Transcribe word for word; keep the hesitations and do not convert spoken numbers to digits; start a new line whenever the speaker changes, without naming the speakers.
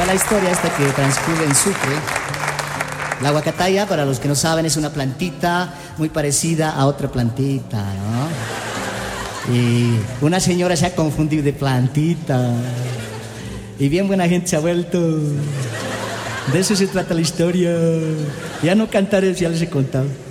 va la historia esta que transcurre en Sucre. La huacataya, para los que no saben, es una plantita muy parecida a otra plantita, ¿no? Y una señora se ha confundido de plantita. Y bien buena gente se ha vuelto. De eso se trata la historia. Ya no cantaré, ya les he contado.